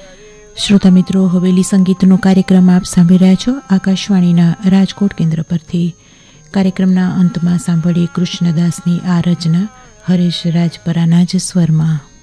શ્રોતા મિત્રો, હવેલી સંગીતનો કાર્યક્રમ આપ સાંભળી રહ્યા છો આકાશવાણીના રાજકોટ કેન્દ્ર પરથી. કાર્યક્રમના અંતમાં સાંભળીએ કૃષ્ણદાસની આ રચના હરેશ રાજપરાના જ સ્વરમાં.